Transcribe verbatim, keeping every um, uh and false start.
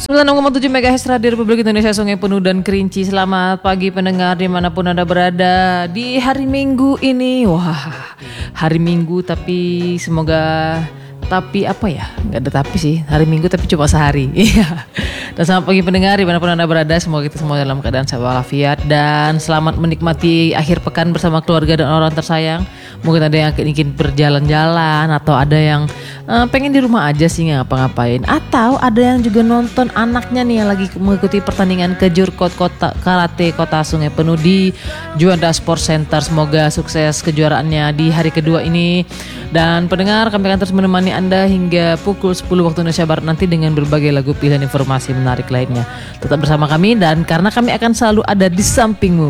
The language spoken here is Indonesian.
sembilan puluh enam koma tujuh MHz Radio Republik Indonesia Sungai Penuh dan Kerinci. Selamat pagi pendengar dimanapun Anda berada di hari Minggu ini. Wah, hari Minggu tapi semoga tapi apa ya? Gak ada tapi sih. Hari Minggu tapi cuma sehari. Iya. Dan selamat pagi pendengar dimanapun Anda berada. Semoga kita semua dalam keadaan sehat walafiat dan selamat menikmati akhir pekan bersama keluarga dan orang tersayang. Mungkin ada yang ingin berjalan-jalan atau ada yang uh, pengen di rumah aja sih nggak ngapa-ngapain. Atau ada yang juga nonton anaknya nih yang lagi mengikuti pertandingan kejurkot kota karate kota Sungai Penuh di Juanda Sport Center. Semoga sukses kejuaraannya di hari kedua ini. Dan pendengar, kami akan terus menemani Anda hingga pukul sepuluh waktu Indonesia Barat nanti dengan berbagai lagu pilihan informasi menarik lainnya. Tetap bersama kami dan karena kami akan selalu ada di sampingmu.